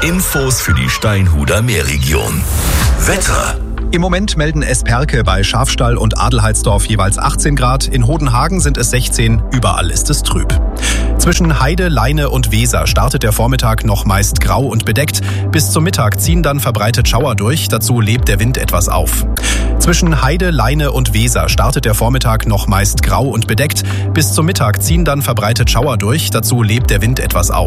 Infos für die Steinhuder Meerregion. Wetter. Im Moment melden Esperke bei Schafstall und Adelheidsdorf jeweils 18 Grad, in Hodenhagen sind es 16, überall ist es trüb. Zwischen Heide, Leine und Weser startet der Vormittag noch meist grau und bedeckt. Bis zum Mittag ziehen dann verbreitet Schauer durch, dazu lebt der Wind etwas auf. Zwischen Heide, Leine und Weser startet der Vormittag noch meist grau und bedeckt. Bis zum Mittag ziehen dann verbreitet Schauer durch, dazu lebt der Wind etwas auf.